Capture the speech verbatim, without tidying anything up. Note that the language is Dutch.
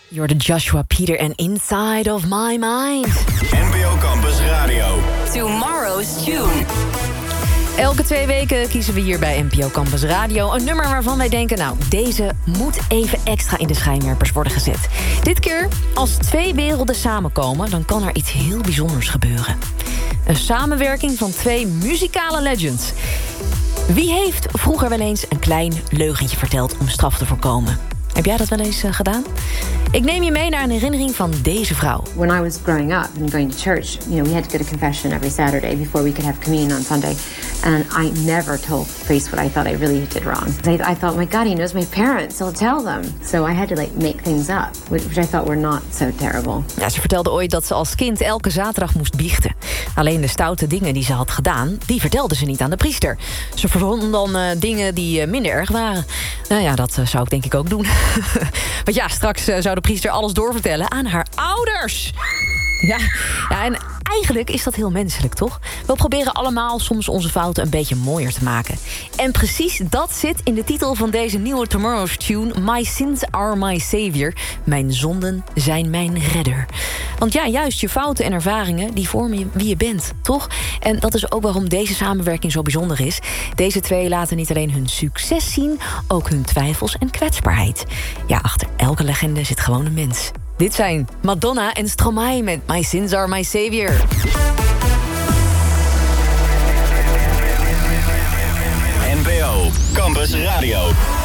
You're the Joshua Peter and Inside of My Mind. N P O Campus Radio. Tomorrow's Tune. Elke twee weken kiezen we hier bij N P O Campus Radio een nummer waarvan wij denken, nou, deze moet even extra in de schijnwerpers worden gezet. Dit keer, als twee werelden samenkomen, dan kan er iets heel bijzonders gebeuren. Een samenwerking van twee muzikale legends. Wie heeft vroeger wel eens een klein leugentje verteld om straf te voorkomen? Heb jij dat wel eens uh, gedaan? Ik neem je mee naar een herinnering van deze vrouw. When I was growing up and going to church, you know, we had to go to confession every Saturday before we could have communion on Sunday. And I never told the priest what I thought I really did wrong. I, I thought, my God, he knows my parents. I'll tell them. So I had to like make things up, which I thought were not so terrible. Ja, ze vertelde ooit dat ze als kind elke zaterdag moest biechten. Alleen de stoute dingen die ze had gedaan, die vertelde ze niet aan de priester. Ze verzonnen dan uh, dingen die uh, minder erg waren. Nou ja, dat uh, zou ik denk ik ook doen. Want ja, straks uh, zou de priester alles doorvertellen aan haar ouders. Ja, ja, en eigenlijk is dat heel menselijk, toch? We proberen allemaal soms onze fouten een beetje mooier te maken. En precies dat zit in de titel van deze nieuwe Tomorrow's Tune. My sins are my savior. Mijn zonden zijn mijn redder. Want ja, juist je fouten en ervaringen, die vormen je wie je bent, toch? En dat is ook waarom deze samenwerking zo bijzonder is. Deze twee laten niet alleen hun succes zien, ook hun twijfels en kwetsbaarheid. Ja, achter elke legende zit gewoon een mens. Dit zijn Madonna en Stromae met My Sins Are My Savior. N P O Campus Radio.